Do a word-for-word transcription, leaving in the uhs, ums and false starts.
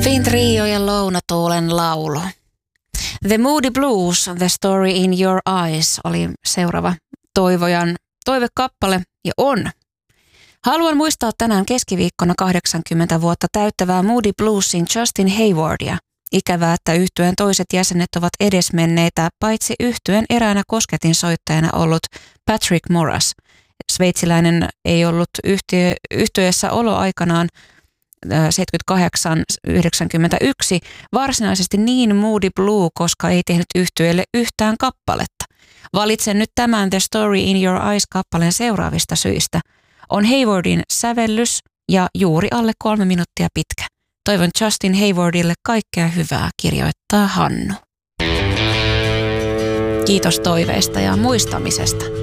Finn Trio ja Lounatuulen laulu. The Moody Blues, The Story in Your Eyes oli seuraava Toivojan toivekappale ja on. Haluan muistaa tänään keskiviikkona kahdeksankymmentä vuotta täyttävää Moody Bluesin Justin Haywardia. Ikävää, että yhtyeen toiset jäsenet ovat edesmenneitä, paitsi yhtyeen eräänä kosketinsoittajana ollut Patrick Moras. Sveitsiläinen ei ollut yhtiö, yhtyessä oloaikanaan seitsemänkymmentäkahdeksan yhdeksänkymmentäyksi varsinaisesti niin Moody Blue, koska ei tehnyt yhtyeelle yhtään kappaletta. Valitsen nyt tämän The Story in Your Eyes-kappaleen seuraavista syistä. On Haywardin sävellys ja juuri alle kolme minuuttia pitkä. Toivon Justin Haywardille kaikkea hyvää, kirjoittaa Hannu. Kiitos toiveista ja muistamisesta.